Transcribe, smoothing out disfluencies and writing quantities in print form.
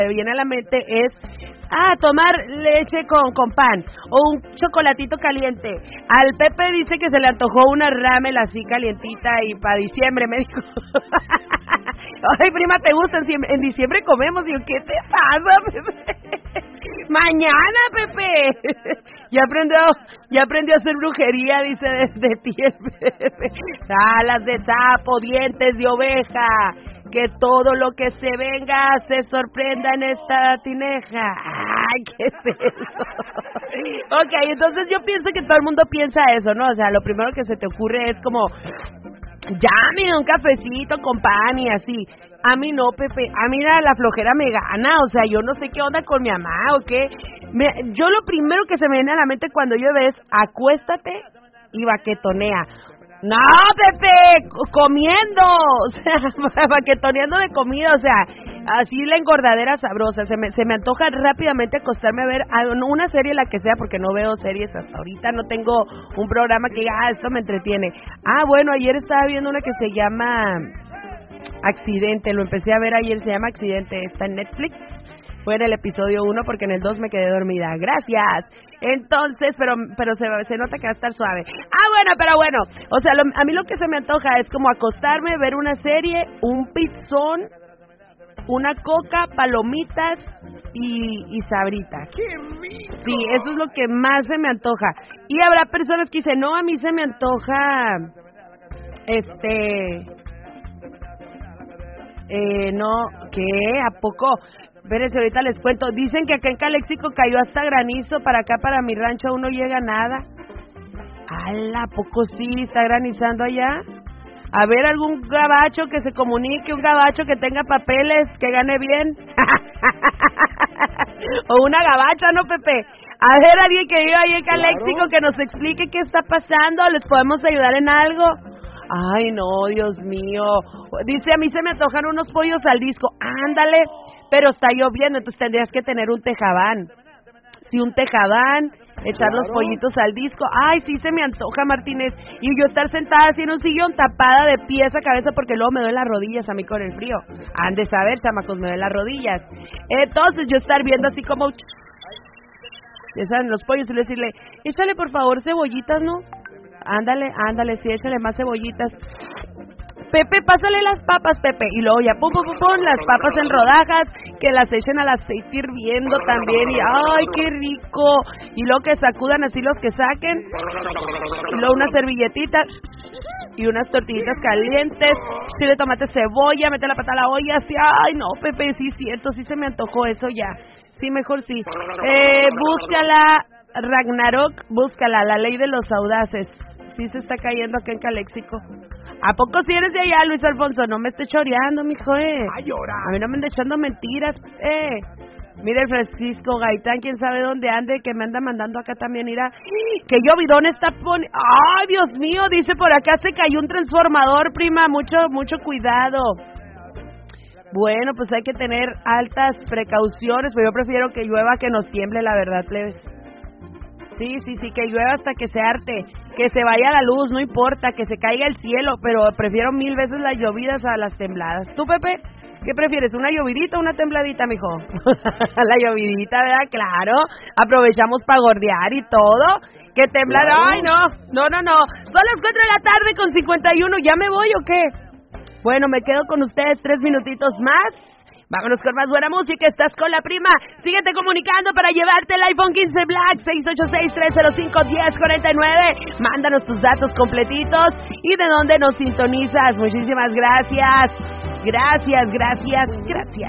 me viene a la mente es tomar leche con pan o un chocolatito caliente. Al Pepe dice que se le antojó una ramen así calientita y para diciembre, me dijo. Ay, prima, ¿te gusta? En diciembre comemos. Y yo, ¿qué te pasa, Pepe? Mañana, Pepe. Ya aprendió a hacer brujería, dice de ti el Pepe. Alas de sapo, dientes de oveja. Que todo lo que se venga se sorprenda en esta tineja. Ay, ¿qué es eso? Ok, entonces yo pienso que todo el mundo piensa eso, ¿no? O sea, lo primero que se te ocurre es como, llame un cafecito con pan y así. A mí no, Pepe, a mí la flojera me gana, o sea, yo no sé qué onda con mi mamá o qué. Yo lo primero que se me viene a la mente cuando llueve es, acuéstate y baquetonea. No, Pepe, comiendo, o sea, baquetoneando de comida, o sea, así la engordadera sabrosa. Se me antoja rápidamente acostarme a ver una serie, la que sea, porque no veo series hasta ahorita, no tengo un programa que diga, esto me entretiene. Bueno, ayer estaba viendo una que se llama Accidente, lo empecé a ver ayer, se llama Accidente, está en Netflix. Fue en el episodio 1 porque en el 2 me quedé dormida. Gracias. Entonces, pero se nota que va a estar suave. Pero bueno. O sea, a mí lo que se me antoja es como acostarme, ver una serie, un pizzón, una coca, palomitas y sabritas. ¡Qué rico! Sí, eso es lo que más se me antoja. Y habrá personas que dicen, no, a mí se me antoja, no, ¿qué? ¿A poco? Espérense, ahorita les cuento. Dicen que acá en Caléxico cayó hasta granizo. Para acá, para mi rancho, aún no llega nada. ¿A poco sí está granizando allá? A ver, algún gabacho que se comunique, un gabacho que tenga papeles, que gane bien. O una gabacha, ¿no, Pepe? A ver, alguien que viva ahí en Caléxico, claro, que nos explique qué está pasando. ¿Les podemos ayudar en algo? Ay, no, Dios mío. Dice, a mí se me antojan unos pollos al disco. Ándale. Pero está lloviendo, entonces tendrías que tener un tejabán. Sí, un tejabán, echar los pollitos al disco. Ay, sí se me antoja, Martínez. Y yo estar sentada así en un sillón, tapada de pies a cabeza, porque luego me duelen las rodillas a mí con el frío. Han de saber, chamacos, me duelen las rodillas. Entonces yo estar viendo así como... Ya saben, los pollos, y decirle, échale por favor cebollitas, ¿no? Ándale, sí, échale más cebollitas. Pepe, pásale las papas, Pepe. Y luego ya, pum, las papas en rodajas, que las echen al aceite hirviendo también. Y ¡ay, qué rico! Y luego que sacudan así los que saquen. Y luego una servilletita y unas tortillitas calientes. Chile, tomate, cebolla, mete la pata a la olla. Así, ¡ay, no, Pepe! Sí, cierto, sí se me antojó eso ya. Sí, mejor sí. Búscala, Ragnarok, búscala, la ley de los audaces. Sí se está cayendo acá en Caléxico. ¿A poco si eres de allá, Luis Alfonso? No me estés choreando, mijo, A llorar. A mí no me ande echando mentiras, Mira el Francisco Gaitán, quién sabe dónde ande, que me anda mandando acá también, mira, que llovidón está poniendo. ¡Ay, Dios mío! Dice por acá, se cayó un transformador, prima, mucho cuidado. Bueno, pues hay que tener altas precauciones, pero yo prefiero que llueva que nos tiemble, la verdad, plebes. Sí, que llueva hasta que se harte, que se vaya la luz, no importa, que se caiga el cielo, pero prefiero 1000 veces las llovidas a las tembladas. ¿Tú, Pepe? ¿Qué prefieres, una llovidita o una tembladita, mijo? La llovidita, ¿verdad? Claro, aprovechamos para gordear y todo. Que temblar, claro. Ay, no. Son las 4 de la tarde con 51, ¿ya me voy o qué? Bueno, me quedo con ustedes 3 minutitos más. Vámonos con más buena música, estás con la prima. Síguete comunicando para llevarte el iPhone 15 Black, 686-305-1049. Mándanos tus datos completitos y de dónde nos sintonizas. Muchísimas gracias. Gracias.